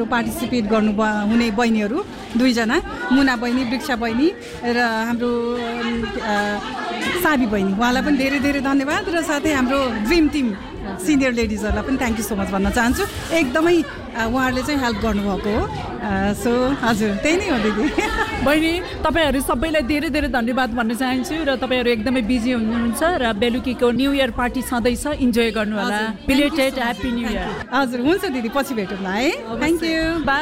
हाम्रो पार्टिसिपेट हुने बहिनीहरू 2 जना, मुना बहिनी, वृक्षा बहिनी र हाम्रो साबी बहिनी, उहाँलाई पनि धेरै धेरै धन्यवाद। र साथै हाम्रो ड्रिम टिम सिनियर लेडिजहरूलाई पनि थ्याङ्क यू सो मच भन्न चाहन्छु। एकदमै उहाँहरूले चाहिँ हेल्प गर्नुभएको हो। सो हजुर त्यही नै हो दिदी। बहिनी तपाईँहरू सबैलाई धेरै धेरै धन्यवाद भन्न चाहन्छु र तपाईँहरू एकदमै बिजी हुनुहुन्छ र बेलुकीको न्यू इयर पार्टी छँदैछ, इन्जोय गर्नु होला। Belated happy new year. हजुर हुन्छ दिदी, पछि भेटौँ न है। Thank you, by.